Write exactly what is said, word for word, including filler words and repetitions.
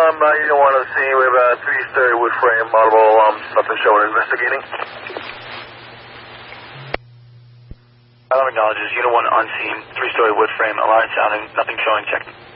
um, uh, you don't want to see. We have a three-story wood frame, multiple alarms, nothing showing. Investigating. Alarm acknowledges, unit one on scene, three-story wood frame, alarm sounding, nothing showing, check.